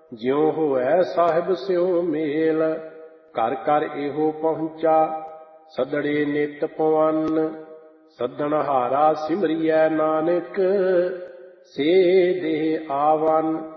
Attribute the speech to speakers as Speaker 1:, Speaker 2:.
Speaker 1: ਜਿਉ ਹੋਐ ਸਾਹਿਬ ਸਿਉ ਮੇਲ। ਘਰ ਘਰ ਇਹੋ ਪਹੁੰਚਾ ਸਦੜੇ ਨਿਤ ਪਵਨ। ਸੱਦਣਹਾਰਾ ਸਿਮਰਿਐ ਨਾਨਕ ਸੇ ਦੇਹ ਆਵਨ।